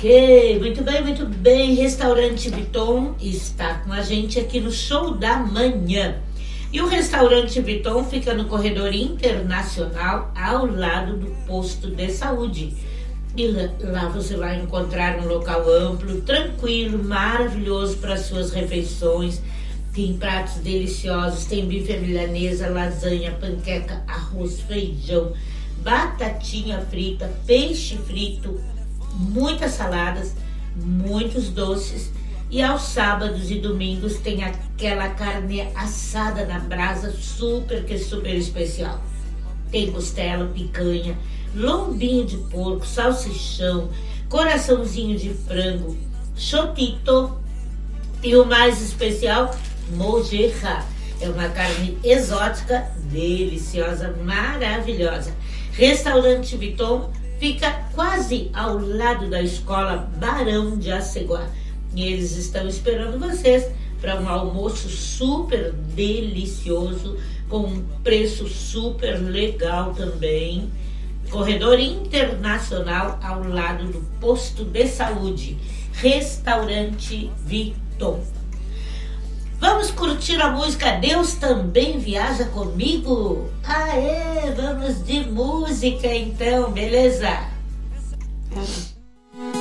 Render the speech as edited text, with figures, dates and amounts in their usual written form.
Ok, muito bem, muito bem. Restaurante Viton está com a gente aqui no Show da Manhã. E o Restaurante Viton fica no Corredor Internacional, ao lado do posto de saúde. E lá você vai encontrar um local amplo, tranquilo, maravilhoso para suas refeições. Tem pratos deliciosos, tem bife à milanesa, lasanha, panqueca, arroz, feijão, batatinha frita, peixe frito, muitas saladas, muitos doces. E aos sábados e domingos tem aquela carne assada na brasa super especial. Tem costela, picanha, lombinho de porco, salsichão, coraçãozinho de frango, chotito e o mais especial, mojerra. É uma carne exótica, deliciosa, maravilhosa. Restaurante Viton fica quase ao lado da escola Barão de Aceguá. E eles estão esperando vocês para um almoço super delicioso, com um preço super legal também. Corredor Internacional, ao lado do posto de saúde. Restaurante Viton. Vamos curtir a música Deus Também Viaja Comigo? Aê, vamos de música então, beleza?